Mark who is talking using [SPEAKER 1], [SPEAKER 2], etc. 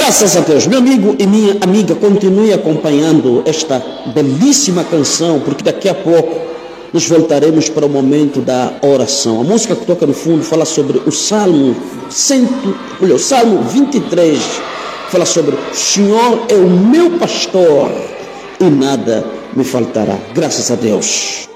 [SPEAKER 1] Graças a Deus. Meu amigo e minha amiga, continue acompanhando esta belíssima canção, porque daqui a pouco nós voltaremos para o momento da oração. A música que toca no fundo fala sobre o Salmo 23, fala sobre o Senhor é o meu pastor e nada me faltará. Graças a Deus.